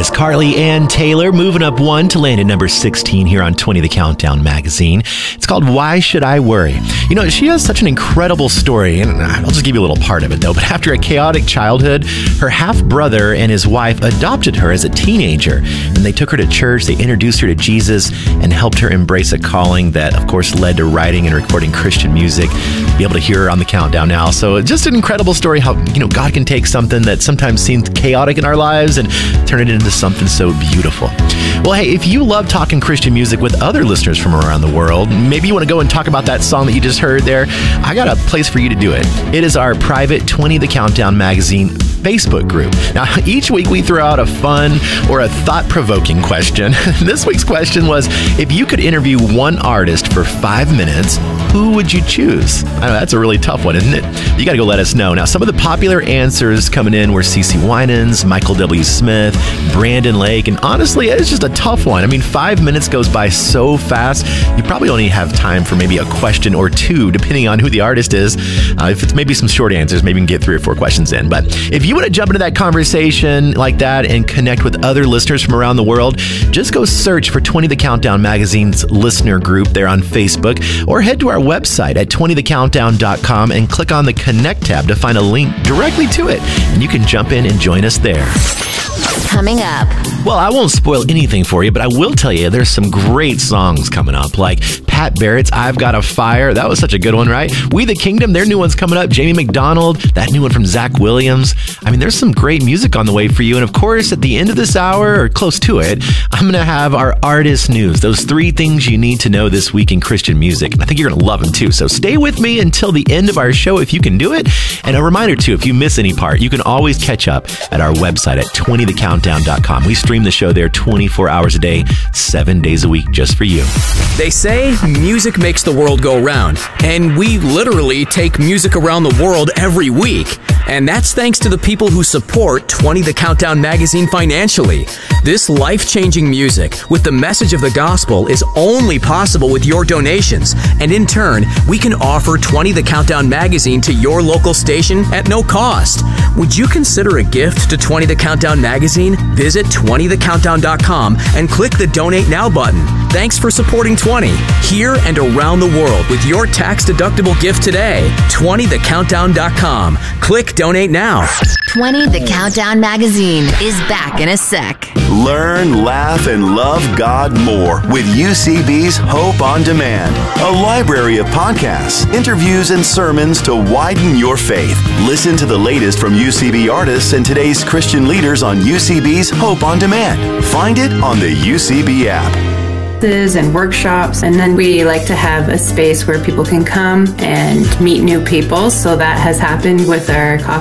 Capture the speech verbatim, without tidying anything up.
artist Carly Ann Taylor, moving up one to land at number sixteen here on twenty The Countdown magazine. It's called Why Should I Worry? You know, she has such an incredible story, and I'll just give you a little part of it, though. But after a chaotic childhood, her half-brother and his wife adopted her as a teenager. And they took her to church, they introduced her to Jesus, and helped her embrace a calling that, of course, led to writing and recording Christian music. Be able to hear her on the countdown now. So just an incredible story how, you know, God can take something that sometimes seems chaotic in our lives and turn it into something so beautiful. Well, hey, if you love talking Christian music with other listeners from around the world, maybe you want to go and talk about that song that you just heard there, I got a place for you to do it. It is our private twenty The Countdown magazine Facebook group. Now, each week we throw out a fun or a thought-provoking question. This week's question was, if you could interview one artist for five minutes, who would you choose? I know that's a really tough one, isn't it? You got to go let us know. Now, some of the popular answers coming in were CeCe Winans, Michael W. Smith, Brandon Lake, and honestly, it's just a tough one. I mean, five minutes goes by so fast, you probably only have time for maybe a question or two, depending on who the artist is. Uh, if it's maybe some short answers, maybe you can get three or four questions in. But if you want to jump into that conversation like that and connect with other listeners from around the world, just go search for twenty The Countdown magazine's listener group there on Facebook, or head to our website at twenty the countdown dot com and click on the Connect tab to find a link directly to it, and you can jump in and join us there. Coming up. Well, I won't spoil anything for you, but I will tell you there's some great songs coming up, like Pat Barrett's I've Got a Fire. That was such a good one, right? We the Kingdom, their new one's coming up. Jamie McDonald, that new one from Zach Williams. I mean, there's some great music on the way for you. And of course, at the end of this hour, or close to it, I'm going to have our artist news. Those three things you need to know this week in Christian music. I think you're going to love them too. So stay with me until the end of our show if you can do it. And a reminder too, if you miss any part, you can always catch up at our website at twenty the countdown dot com. We stream the show there twenty-four hours a day, seven days a week, just for you. They say music makes the world go round, and we literally take music around the world every week. And that's thanks to the people who support twenty The Countdown magazine financially. This life-changing music with the message of the gospel is only possible with your donations. And in turn, we can offer twenty The Countdown magazine to your local station at no cost. Would you consider a gift to twenty The Countdown magazine? Visit twenty the countdown dot com and click the Donate Now button. Thanks for supporting twenty, here and around the world with your tax-deductible gift today. twenty the countdown dot com. Click Donate Now. twenty The Countdown magazine is back in a sec. Learn, laugh, and love God more with U C B's Hope on Demand, a library of podcasts, interviews, and sermons to widen your faith. Listen to the latest from U C B artists and today's Christian leaders on U C B's Hope on Demand. Find it on the U C B app. And workshops, and then we like to have a space where people can come and meet new people. So that has happened with our coffee